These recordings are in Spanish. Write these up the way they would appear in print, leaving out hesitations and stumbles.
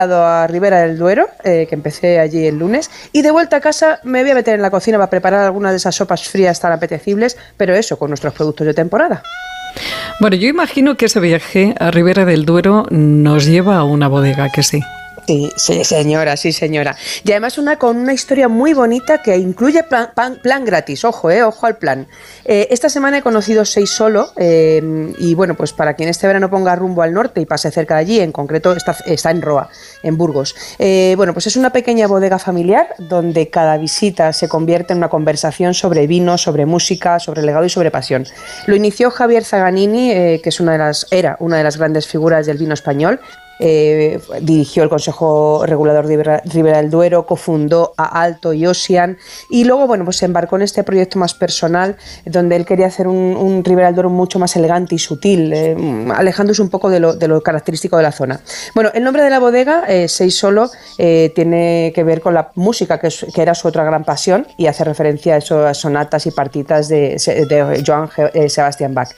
a Ribera del Duero, que empecé allí el lunes, y de vuelta a casa me voy a meter en la cocina para preparar algunas de esas sopas frías tan apetecibles, pero eso, con nuestros productos de temporada. Bueno, yo imagino que ese viaje a Ribera del Duero nos lleva a una bodega, que sí. Sí, señora, sí, señora. Y además con una historia muy bonita que incluye plan gratis, ojo al plan. Esta semana he conocido 6 Solo y bueno, pues para quien este verano ponga rumbo al norte y pase cerca de allí, en concreto está en Roa, en Burgos. Bueno, pues es una pequeña bodega familiar donde cada visita se convierte en una conversación sobre vino, sobre música, sobre legado y sobre pasión. Lo inició Javier Zaganini, que era una de las grandes figuras del vino español. Dirigió el Consejo Regulador de Ribera del Duero, cofundó a Alto y Ocean y luego pues se embarcó en este proyecto más personal donde él quería hacer un Ribera del Duero mucho más elegante y sutil, alejándose un poco de lo característico de la zona. Bueno, el nombre de la bodega, 6 Solo, tiene que ver con la música, que era su otra gran pasión, y hace referencia a esas sonatas y partitas de Johann Sebastian Bach.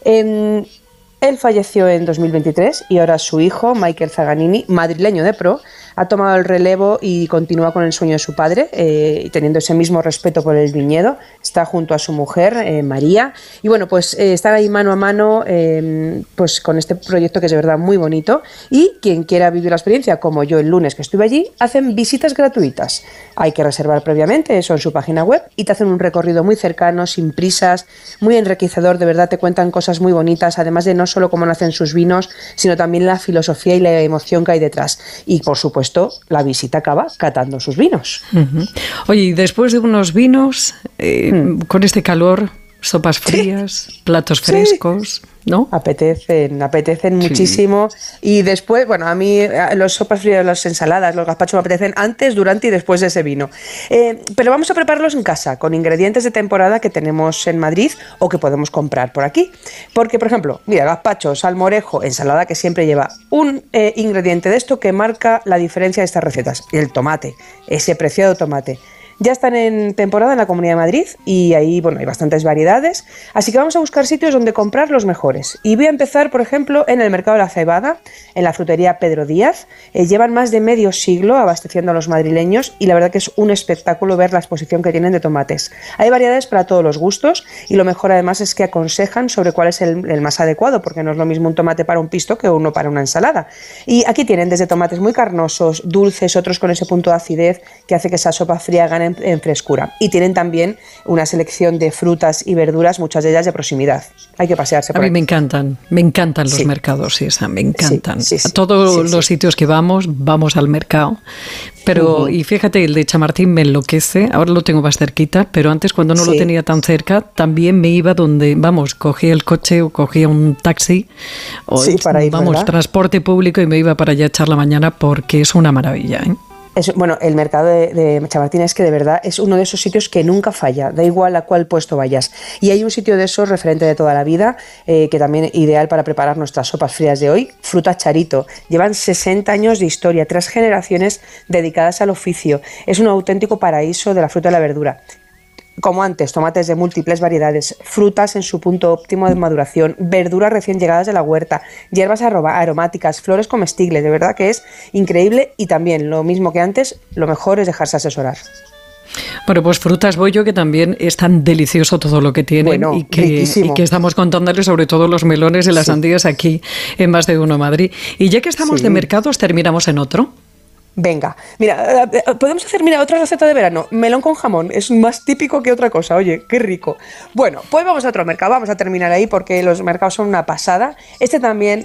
Él falleció en 2023 y ahora su hijo, Michael Zaganini, madrileño de pro, ha tomado el relevo y continúa con el sueño de su padre, teniendo ese mismo respeto por el viñedo. Está junto a su mujer, María, y bueno, pues están ahí mano a mano pues con este proyecto que es de verdad muy bonito, y quien quiera vivir la experiencia, como yo el lunes que estuve allí, hacen visitas gratuitas. Hay que reservar previamente, eso en su página web, y te hacen un recorrido muy cercano, sin prisas, muy enriquecedor, de verdad te cuentan cosas muy bonitas, además de no solo cómo nacen sus vinos, sino también la filosofía y la emoción que hay detrás. Y por supuesto, la visita acaba catando sus vinos. Uh-huh. Oye, y después de unos vinos, con este calor, sopas frías, platos frescos, ¿no? Apetecen muchísimo. Y después, bueno, a mí las sopas frías, las ensaladas, los gazpachos me apetecen antes, durante y después de ese vino. Pero vamos a prepararlos en casa, con ingredientes de temporada que tenemos en Madrid o que podemos comprar por aquí. Porque, por ejemplo, mira, gazpacho, salmorejo, ensalada, que siempre lleva un ingrediente de esto que marca la diferencia de estas recetas: el tomate, ese preciado tomate. Ya están en temporada en la Comunidad de Madrid y ahí, bueno, hay bastantes variedades, así que vamos a buscar sitios donde comprar los mejores. Y voy a empezar, por ejemplo, en el Mercado de la Cebada, en la frutería Pedro Díaz. Llevan más de medio siglo abasteciendo a los madrileños y la verdad que es un espectáculo ver la exposición que tienen de tomates. Hay variedades para todos los gustos y lo mejor además es que aconsejan sobre cuál es el más adecuado, porque no es lo mismo un tomate para un pisto que uno para una ensalada. Y aquí tienen desde tomates muy carnosos, dulces, otros con ese punto de acidez que hace que esa sopa fría gane en frescura. Y tienen también una selección de frutas y verduras, muchas de ellas de proximidad. Hay que pasearse por A mí aquí. me encantan los mercados, Isa, me encantan. Sí. A todos los sitios que vamos al mercado. Pero, y fíjate, el de Chamartín me enloquece, ahora lo tengo más cerquita, pero antes cuando no lo tenía tan cerca, también me iba donde, cogía el coche o cogía un taxi, o para ir, ¿verdad? Transporte público, y me iba para allá a echar la mañana porque es una maravilla, ¿eh? Bueno, el mercado de Chamartín es que de verdad es uno de esos sitios que nunca falla, da igual a cuál puesto vayas. Y hay un sitio de esos referente de toda la vida, que también ideal para preparar nuestras sopas frías de hoy, Fruta Charito. Llevan 60 años de historia, 3 generaciones dedicadas al oficio. Es un auténtico paraíso de la fruta y la verdura. Como antes, tomates de múltiples variedades, frutas en su punto óptimo de maduración, verduras recién llegadas de la huerta, hierbas aromáticas, flores comestibles, de verdad que es increíble. Y también, lo mismo que antes, lo mejor es dejarse asesorar. Bueno, pues Frutas Bollo, que también es tan delicioso todo lo que tienen, y que estamos contándoles sobre todo los melones y las sandías aquí en Más de Uno Madrid. Y ya que estamos de mercados, terminamos en otro. Venga, mira, podemos hacer, otra receta de verano, melón con jamón, es más típico que otra cosa, oye, qué rico. Bueno, pues vamos a otro mercado, vamos a terminar ahí porque los mercados son una pasada. Este también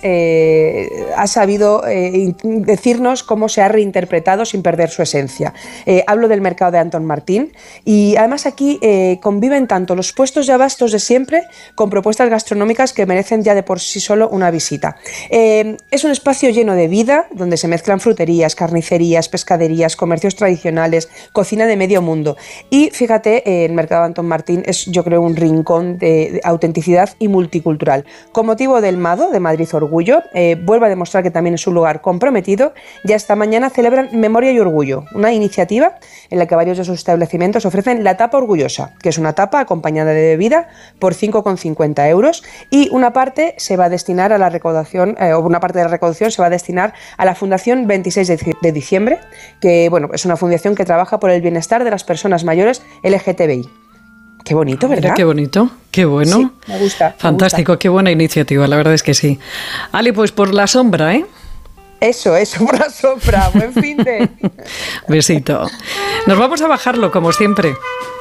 ha sabido decirnos cómo se ha reinterpretado sin perder su esencia. Hablo del mercado de Antón Martín, y además aquí conviven tanto los puestos de abastos de siempre con propuestas gastronómicas que merecen ya de por sí solo una visita. Es un espacio lleno de vida, donde se mezclan fruterías, carnicerías, carnicerías, pescaderías, comercios tradicionales, cocina de medio mundo. Y fíjate, el Mercado Antón Martín es, yo creo, un rincón de autenticidad y multicultural. Con motivo del MADO, de Madrid Orgullo, vuelve a demostrar que también es un lugar comprometido. Ya esta mañana celebran Memoria y Orgullo, una iniciativa en la que varios de sus establecimientos ofrecen la tapa orgullosa, que es una tapa acompañada de bebida por 5,50 euros, y una parte se va a destinar a la recaudación, una parte de la recaudación se va a destinar a la Fundación 26 de diciembre, que bueno, es una fundación que trabaja por el bienestar de las personas mayores LGTBI. Qué bonito, ¿verdad? Mira, qué bonito, qué bueno. Sí, me gusta. Fantástico, me gusta. Qué buena iniciativa, la verdad es que sí. Ale, pues por la sombra, ¿eh? Eso, por la sombra. Buen fin de... Besito. Nos vamos a bajarlo, como siempre.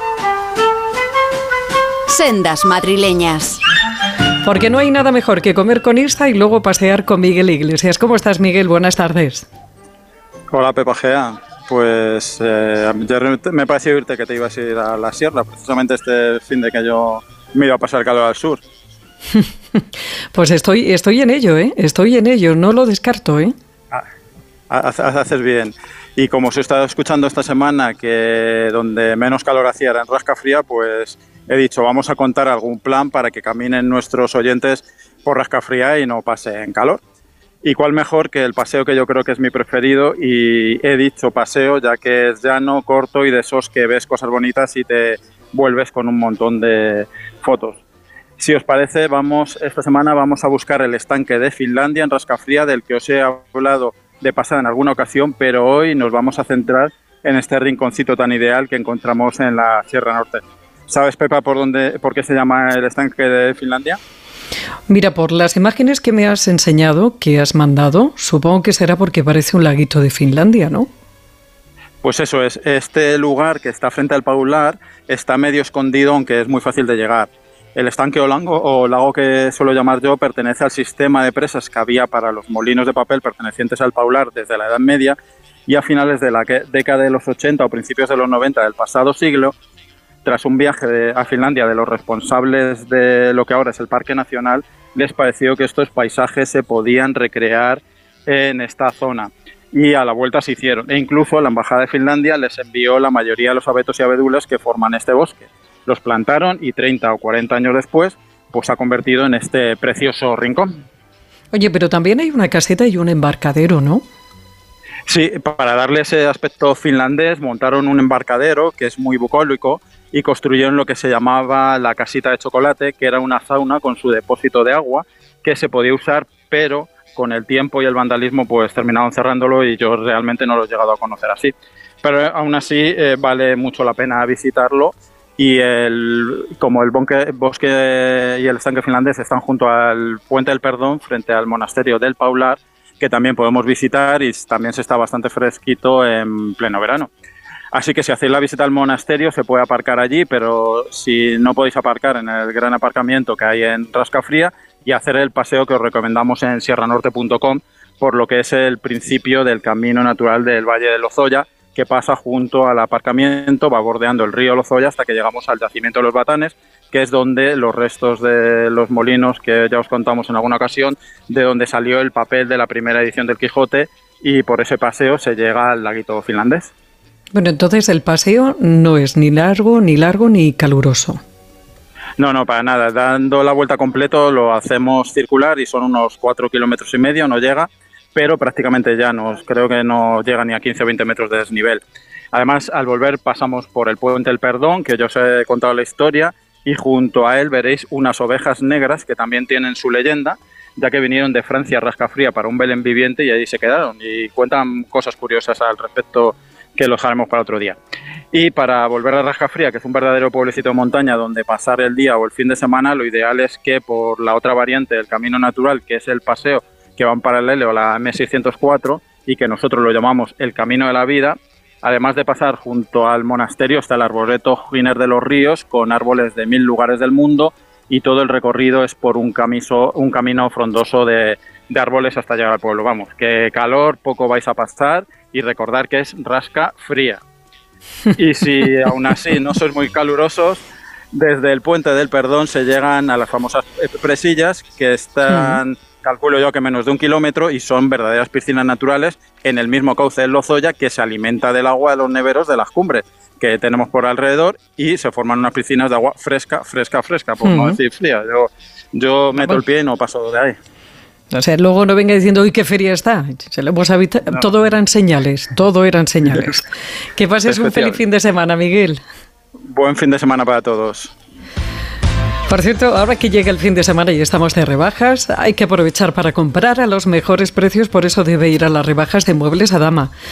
Sendas madrileñas. Porque no hay nada mejor que comer con Irsa y luego pasear con Miguel Iglesias. ¿Cómo estás, Miguel? Buenas tardes. Hola, Pepa Gea. Pues ayer me pareció oírte que te ibas a ir a la sierra, precisamente este fin de que yo me iba a pasar calor al sur. Pues estoy en ello, ¿eh? Estoy en ello, no lo descarto, ¿eh? Haces bien. Y como os he estado escuchando esta semana que donde menos calor hacía era en Rascafría, pues he dicho, vamos a contar algún plan para que caminen nuestros oyentes por Rascafría y no pasen calor. Y cuál mejor que el paseo que yo creo que es mi preferido, y he dicho paseo ya que es llano, corto y de esos que ves cosas bonitas y te vuelves con un montón de fotos. Si os parece, esta semana vamos a buscar el estanque de Finlandia en Rascafría, del que os he hablado de pasada en alguna ocasión, pero hoy nos vamos a centrar en este rinconcito tan ideal que encontramos en la Sierra Norte. ¿Sabes, Pepa, por qué se llama el estanque de Finlandia? Mira, por las imágenes que me has enseñado, que has mandado, supongo que será porque parece un laguito de Finlandia, ¿no? Pues eso es. Este lugar que está frente al Paular está medio escondido, aunque es muy fácil de llegar. El estanque o lago que suelo llamar yo pertenece al sistema de presas que había para los molinos de papel pertenecientes al Paular desde la Edad Media, y a finales de la década de los 80 o principios de los 90 del pasado siglo, tras un viaje a Finlandia de los responsables de lo que ahora es el Parque Nacional, les pareció que estos paisajes se podían recrear en esta zona. Y a la vuelta se hicieron. E incluso la Embajada de Finlandia les envió la mayoría de los abetos y abedules que forman este bosque. Los plantaron y 30 o 40 años después, pues se ha convertido en este precioso rincón. Oye, pero también hay una caseta y un embarcadero, ¿no? Sí, para darle ese aspecto finlandés montaron un embarcadero que es muy bucólico y construyeron lo que se llamaba la casita de chocolate, que era una sauna con su depósito de agua que se podía usar, pero con el tiempo y el vandalismo pues terminaron cerrándolo y yo realmente no lo he llegado a conocer así. Pero aún así vale mucho la pena visitarlo, y como el bosque y el estanque finlandés están junto al Puente del Perdón, frente al monasterio del Paular, que también podemos visitar, y también se está bastante fresquito en pleno verano. Así que si hacéis la visita al monasterio se puede aparcar allí, pero si no podéis aparcar en el gran aparcamiento que hay en Rascafría, y hacer el paseo que os recomendamos en sierranorte.com, por lo que es el principio del camino natural del Valle de Lozoya, que pasa junto al aparcamiento, va bordeando el río Lozoya hasta que llegamos al yacimiento de los Batanes, que es donde los restos de los molinos que ya os contamos en alguna ocasión, de donde salió el papel de la primera edición del Quijote, y por ese paseo se llega al laguito finlandés. Bueno, entonces el paseo no es ni largo ni caluroso. No, para nada. Dando la vuelta completo lo hacemos circular y son unos 4,5 kilómetros, no llega, pero prácticamente llanos. Creo que no llega ni a 15 o 20 metros de desnivel. Además, al volver pasamos por el Puente del Perdón, que yo os he contado la historia, y junto a él veréis unas ovejas negras que también tienen su leyenda, ya que vinieron de Francia a Rascafría para un Belén viviente y allí se quedaron, y cuentan cosas curiosas al respecto que los haremos para otro día. Y para volver a Rascafría, que es un verdadero pueblecito de montaña donde pasar el día o el fin de semana, lo ideal es que por la otra variante del camino natural, que es el paseo que va en paralelo a la M604 y que nosotros lo llamamos el Camino de la Vida, además de pasar junto al monasterio, está el arboreto Giner de los Ríos, con árboles de 1000 lugares del mundo, y todo el recorrido es por un camino frondoso de árboles hasta llegar al pueblo. Vamos, que calor poco vais a pasar, y recordar que es Rascafría. Y si aún así no sois muy calurosos, desde el Puente del Perdón se llegan a las famosas presillas, que están calculo yo que menos de 1 kilómetro, y son verdaderas piscinas naturales en el mismo cauce del Lozoya, que se alimenta del agua de los neveros de las cumbres que tenemos por alrededor, y se forman unas piscinas de agua fresca, por no decir fría. Yo meto el pie y no paso de ahí. O sea, luego no venga diciendo, uy, qué feria está. No. Todo eran señales. Que pases un feliz fin de semana, Miguel. Buen fin de semana para todos. Por cierto, ahora que llega el fin de semana y estamos de rebajas, hay que aprovechar para comprar a los mejores precios, por eso debe ir a las rebajas de Muebles Adama.